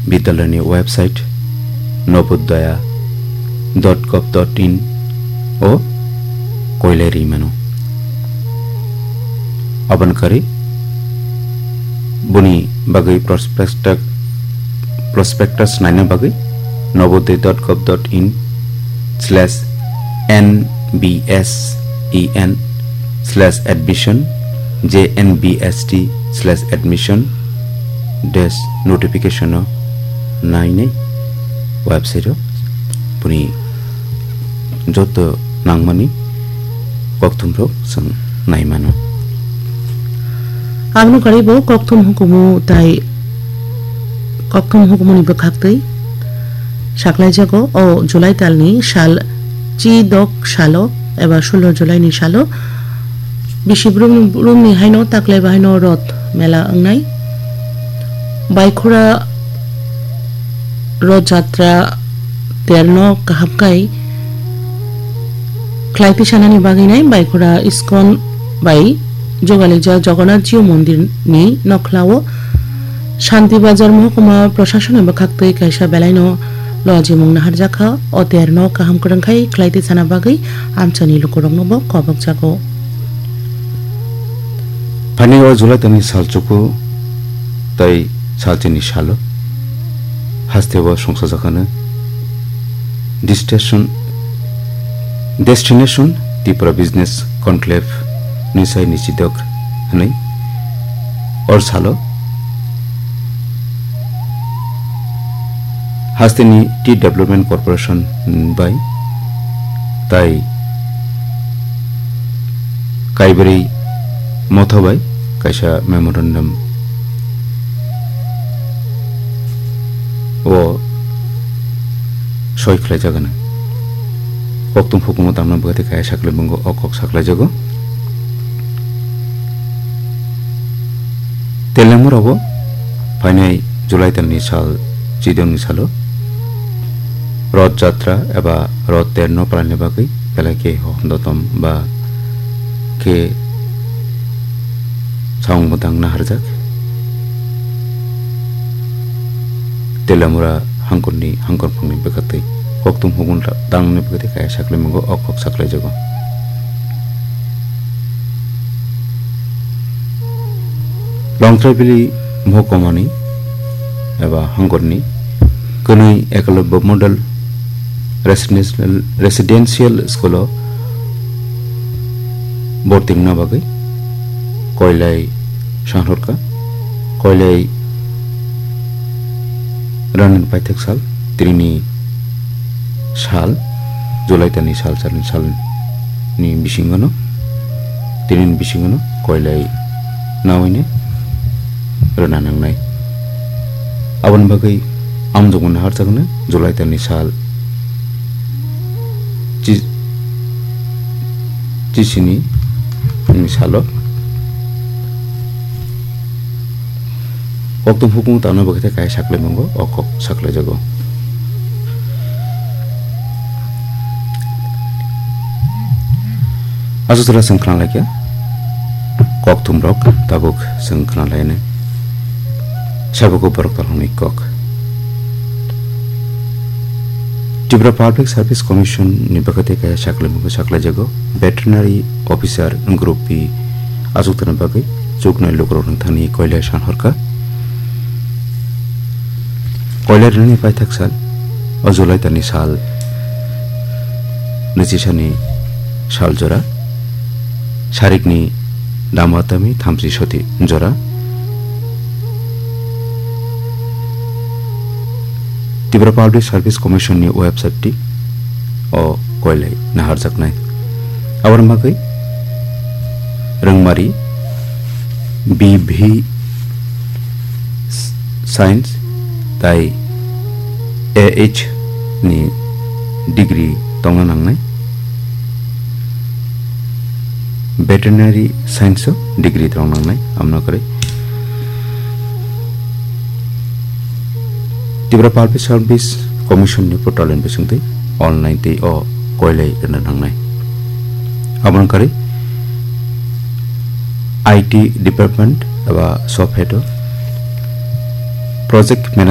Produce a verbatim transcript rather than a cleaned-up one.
বিদ্যালয়नि website Navodaya dot गभ dot in o koileri mano aban kari buni bagai prospectus prospectus naina bagai novoday dot gov dot in slash n b s e n slash admission j n b s t slash admission dash notification naine website buni joto nangmani koktumro sang naimano amno karibo koktum hukumu tai koktum hukumu ni bakhaktei saklai jago o July talni shal chi dok shalo eba ষোলো July ni shalo bishibrum rum ni haino taklai bahaino rot mela angnai baikura rot jatra terno kahapkai Klaiti sanani baginai baikura iskon bai jogalija jogonnath jiu mondir ni nokhlawo shanti bazar mahkuma प्रशासन एबा खाक्तै kaisa belaino loji mungna harjakha oterno kaham kurangkhai klaiti sana bagai amchani lukorongnobo kobak jago pani o July tani salchuku tai salchini shalo hastewa songsa jakana destination destination Tripura business conclave nisai nichidok hanai or salo hasteni tea development corporation by tai kaibari mothobai kaisa memorandum o soi khlai jagana koktum hukumu tamna bugate kaya sakle bungo okok sakla jago telamur obo painai July tanni sal chidon salo rod jatra eba rod terno palane bagai pelake hondotom ba ke saung mudang na harjak telamura hangkonni hangkon phungni bekate koktum hugun dangni bugate kaya sakle mungo okok sakle jago long travel mohkomani eba hangkonni kunui ekalobbo model residential residential school boarding na bagai koilai shahrka koilai ranin paitek sal trini sal July tani sal salin sal ni bisingono tinin bisingono koilai nawine rana nangnai aban bagai amjogun harjagna July tani sal ci cisini ni salo koktum hukum tano bagate kaya sakle mongo okok sakle jago Azutara sengkran lagi koktum rok tabuk sengkran lainnya sabuku barok talhoni kok Tripura Public Service Commission ni bagate kaya sakle mongo sakle jago veterinary officer group P azutara bagai juknai lukrong thani koilai sanhorka koilar ni paitak sal o July tani sal nechisani sal jora sarikni damatami thamsi soti jora Tripura Public Service Commission ni website ti o koilai nahar jaknai awar magai rangmari B V science tai A H ni degree tonga nangnai veterinary science degree tonga nangnai amna kare Tripura Public Service Commission ni portal en besungte online te o koilai rena nangnai amna kare I T department aba software project manager